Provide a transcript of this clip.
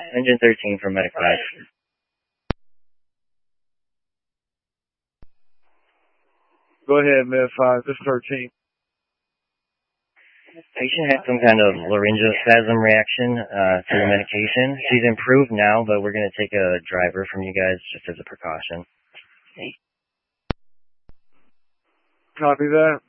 Engine 13 from Medic 5. Go ahead, Med 5. This is 13. Patient had some kind of laryngospasm reaction to the medication. She's improved now, but we're going to take a driver from you guys just as a precaution. Copy that.